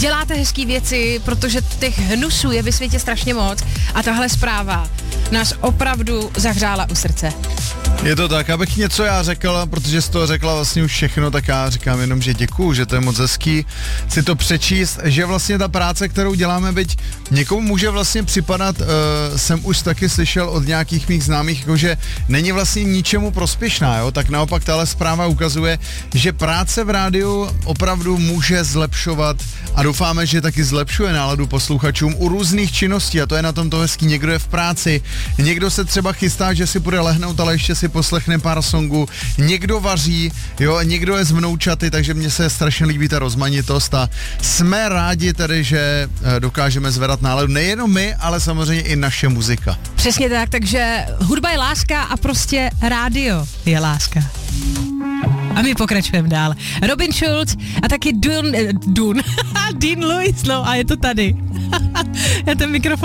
děláte hezký věci, protože těch hnusů je ve světě strašně moc a tahle zpráva nás opravdu zahřála u srdce. Je to tak, abych něco já řekl, protože jsi to řekla vlastně už všechno, tak já říkám jenom, že děkuju, že to je moc hezký si to přečíst, že vlastně ta práce, kterou děláme, byť někomu může vlastně připadat, jsem už taky slyšel od nějakých mých známých, jakože není vlastně ničemu prospěšná, jo? Tak naopak tahle zpráva ukazuje, že práce v rádiu opravdu může zlepšovat a doufáme, že taky zlepšuje náladu posluchačům u různých činností a to je na tom to hezký. Někdo je v práci, někdo se třeba chystá, že si bude lehnout, ale ještě si poslechne pár songů, někdo vaří, jo, někdo je z vnoučaty, takže mně se strašně líbí ta rozmanitost a jsme rádi tedy, že dokážeme zvedat náladu nejenom my, ale samozřejmě i naše muzika. Přesně tak, takže hudba je láska a prostě rádio je láska. A my pokračujeme dál. Robin Schulz a taky Dean Lewis, no a je to tady. Já ten mikrofon